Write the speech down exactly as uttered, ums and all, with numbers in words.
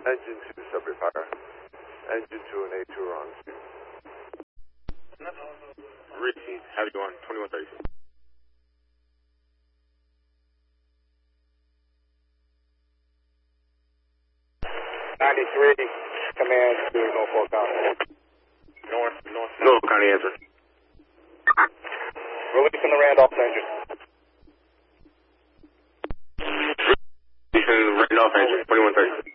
Engine two, separate fire. Engine two and A two are on scene. Richie, how's it going? twenty-one thirty-six. ninety-three, command to Norfolk County. North, North, North County answer. Releasing the Randolph engine. Releasing the Randolph engine, twenty-one thirty-six.